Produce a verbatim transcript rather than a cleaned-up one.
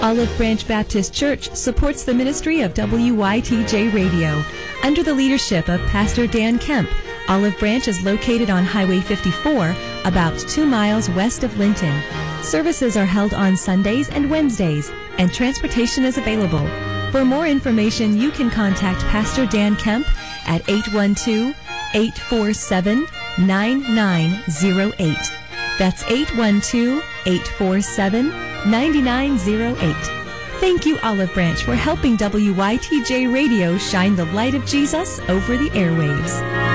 Olive Branch Baptist Church supports the ministry of W Y T J Radio. Under the leadership of Pastor Dan Kemp, Olive Branch is located on Highway fifty-four, about two miles west of Linton. Services are held on Sundays and Wednesdays, and transportation is available. For more information, you can contact Pastor Dan Kemp at eight one two, eight four seven, nine nine zero eight. That's eight one two, eight four seven, nine nine zero eight. Thank you, Olive Branch, for helping W Y T J Radio shine the light of Jesus over the airwaves.